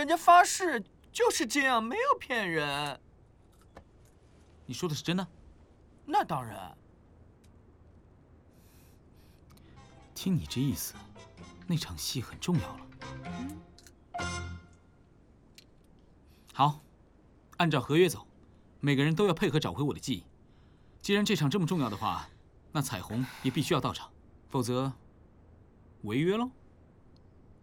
人家发誓就是这样，没有骗人。 你说的是真的？ 那当然。 听你这意思，那场戏很重要了。好，按照合约走，每个人都要配合找回我的记忆。既然这场这么重要的话，那彩虹也必须要到场，否则违约喽。